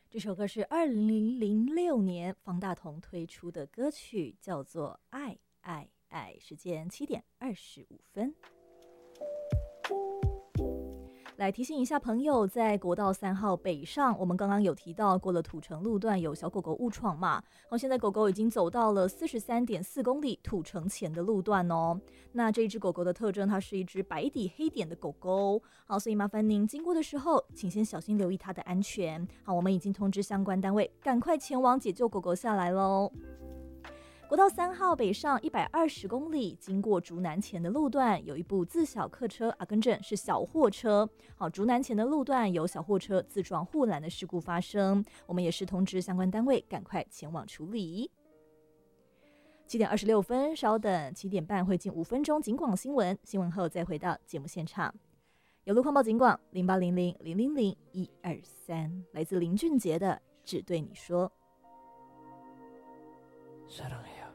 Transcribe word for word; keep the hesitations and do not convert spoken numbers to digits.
这首歌是二零零六年方大同推出的歌曲，叫做《爱爱爱》。时间七点二十五分。来提醒一下朋友，在国道三号北上，我们刚刚有提到过了土城路段有小狗狗误闯嘛，好，现在狗狗已经走到了四十三点四公里土城前的路段哦。那这一只狗狗的特征，它是一只白底黑点的狗狗，好，所以麻烦您经过的时候，请先小心留意它的安全。好，我们已经通知相关单位，赶快前往解救狗狗下来喽。国道三号北上一百二十公里，经过竹南前的路段，有一部自小客车啊，更正是小货车。好，竹南前的路段有小货车自撞护栏的事故发生，我们也是通知相关单位赶快前往处理。七点二十六分，稍等，七点半会进五分钟警广新闻，新闻后再回到节目现场。有路况报警广零八零零零零零一二三，来自林俊杰的《只对你说》。 사랑해요.